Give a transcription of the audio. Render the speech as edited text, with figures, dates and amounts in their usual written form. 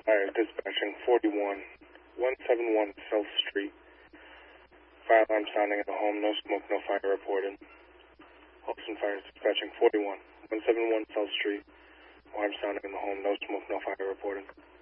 Fire dispatching 171 South Street. Fire alarm sounding in the home. No smoke, no fire reported. Holston Fire dispatching 171 South Street. Alarm sounding in the home. No smoke, no fire reported.